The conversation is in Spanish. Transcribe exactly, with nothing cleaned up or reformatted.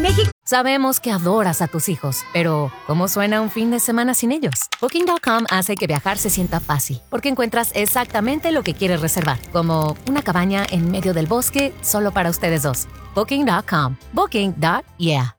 México. Sabemos que adoras a tus hijos, pero ¿cómo suena un fin de semana sin ellos? Booking punto com hace que viajar se sienta fácil, porque encuentras exactamente lo que quieres reservar, como una cabaña en medio del bosque solo para ustedes dos. Booking punto com. Booking. Yeah.